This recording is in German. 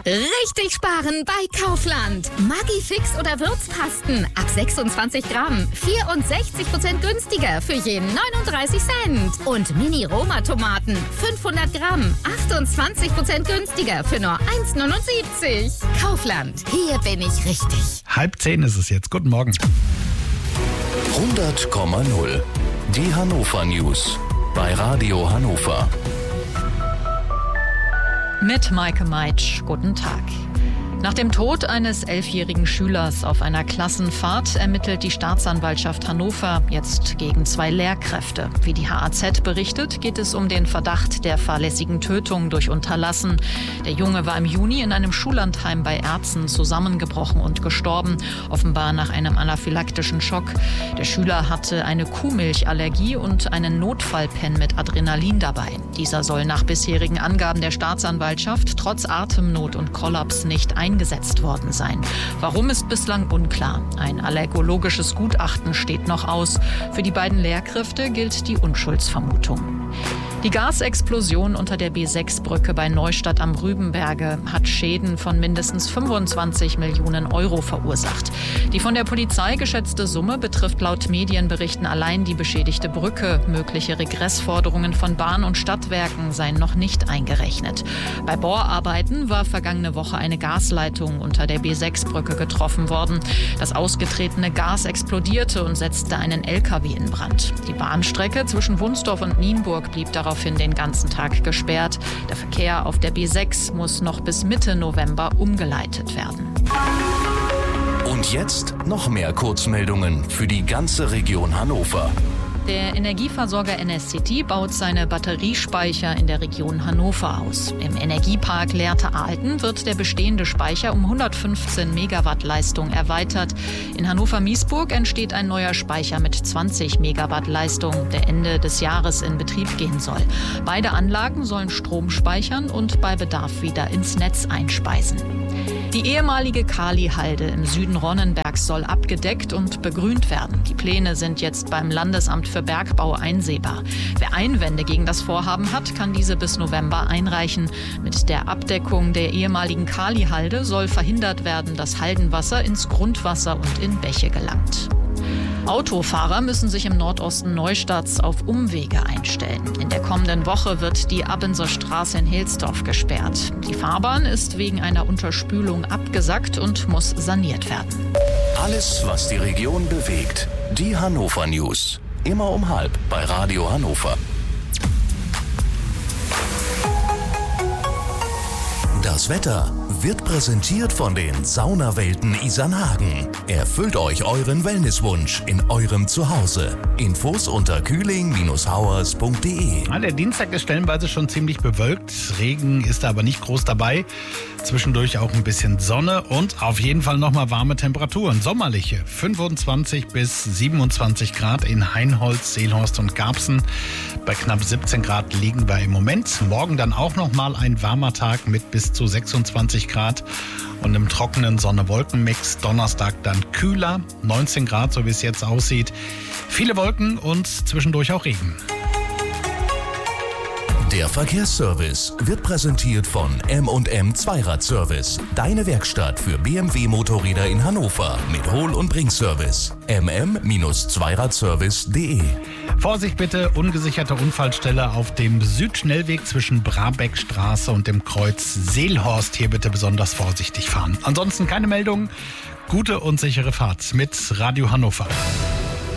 Richtig sparen bei Kaufland. Maggi Fix oder Würzpasten ab 26 Gramm. 64% günstiger für jeden 39 Cent. Und Mini-Roma-Tomaten 500 Gramm. 28% günstiger für nur 1,79. Kaufland, hier bin ich richtig. 9:30 ist es jetzt. Guten Morgen. 100,0. Die Hannover News bei Radio Hannover. Mit Maike Meitsch, guten Tag. Nach dem Tod eines 11-jährigen Schülers auf einer Klassenfahrt ermittelt die Staatsanwaltschaft Hannover jetzt gegen 2 Lehrkräfte. Wie die HAZ berichtet, geht es um den Verdacht der fahrlässigen Tötung durch Unterlassen. Der Junge war im Juni in einem Schullandheim bei Erzen zusammengebrochen und gestorben, offenbar nach einem anaphylaktischen Schock. Der Schüler hatte eine Kuhmilchallergie und einen Notfallpen mit Adrenalin dabei. Dieser soll nach bisherigen Angaben der Staatsanwaltschaft trotz Atemnot und Kollaps nicht eingesetzt worden sein. Warum, ist bislang unklar. Ein allergologisches Gutachten steht noch aus. Für die beiden Lehrkräfte gilt die Unschuldsvermutung. Die Gasexplosion unter der B6-Brücke bei Neustadt am Rübenberge hat Schäden von mindestens 25 Millionen Euro verursacht. Die von der Polizei geschätzte Summe betrifft laut Medienberichten allein die beschädigte Brücke. Mögliche Regressforderungen von Bahn- und Stadtwerken seien noch nicht eingerechnet. Bei Bohrarbeiten war vergangene Woche eine Gasleitung unter der B6-Brücke getroffen worden. Das ausgetretene Gas explodierte und setzte einen LKW in Brand. Die Bahnstrecke zwischen Wunsdorf und Nienburg blieb daraufhin den ganzen Tag gesperrt. Der Verkehr auf der B6 muss noch bis Mitte November umgeleitet werden. Und jetzt noch mehr Kurzmeldungen für die ganze Region Hannover. Der Energieversorger NSCT baut seine Batteriespeicher in der Region Hannover aus. Im Energiepark Lehrte-Ahlten wird der bestehende Speicher um 115 Megawatt Leistung erweitert. In Hannover-Miesburg entsteht ein neuer Speicher mit 20 Megawatt Leistung, der Ende des Jahres in Betrieb gehen soll. Beide Anlagen sollen Strom speichern und bei Bedarf wieder ins Netz einspeisen. Die ehemalige Kali-Halde im Süden Ronnenbergs soll abgedeckt und begrünt werden. Die Pläne sind jetzt beim Landesamt für Bergbau einsehbar. Wer Einwände gegen das Vorhaben hat, kann diese bis November einreichen. Mit der Abdeckung der ehemaligen Kali-Halde soll verhindert werden, dass Haldenwasser ins Grundwasser und in Bäche gelangt. Autofahrer müssen sich im Nordosten Neustadts auf Umwege einstellen. In der kommenden Woche wird die Abenser Straße in Helsdorf gesperrt. Die Fahrbahn ist wegen einer Unterspülung abgesackt und muss saniert werden. Alles, was die Region bewegt. Die Hannover News. Immer um 12:30 bei Radio Hannover. Das Wetter wird präsentiert von den Saunawelten Isernhagen. Erfüllt euch euren Wellnesswunsch in eurem Zuhause. Infos unter kühling-hauers.de. Der Dienstag ist stellenweise schon ziemlich bewölkt. Regen ist aber nicht groß dabei. Zwischendurch auch ein bisschen Sonne und auf jeden Fall nochmal warme Temperaturen. Sommerliche 25 bis 27 Grad in Hainholz, Seelhorst und Garbsen. Bei knapp 17 Grad liegen wir im Moment. Morgen dann auch nochmal ein warmer Tag mit bis zu 26 Grad und im trockenen Sonne-Wolken-Mix. Donnerstag dann kühler, 19 Grad, so wie es jetzt aussieht. Viele Wolken und zwischendurch auch Regen. Der Verkehrsservice wird präsentiert von M&M Zweiradservice. Deine Werkstatt für BMW-Motorräder in Hannover mit Hol- und Bringservice. mm-zweiradservice.de. Vorsicht bitte, ungesicherte Unfallstelle auf dem Südschnellweg zwischen Brabeckstraße und dem Kreuz Seelhorst. Hier bitte besonders vorsichtig fahren. Ansonsten keine Meldungen. Gute und sichere Fahrt mit Radio Hannover.